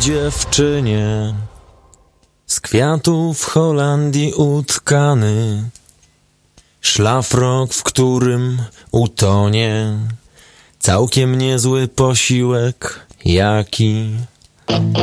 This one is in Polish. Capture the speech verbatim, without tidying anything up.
dziewczynie z kwiatów w Holandii utkany, szlafrok, w którym utonie całkiem niezły posiłek jaki.